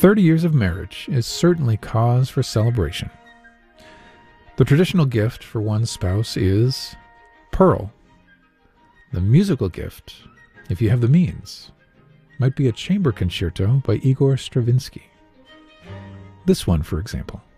30 years of marriage is certainly cause for celebration. The traditional gift for one spouse is Pearl. The musical gift, if you have the means, might be a chamber concerto by Igor Stravinsky. This one, for example.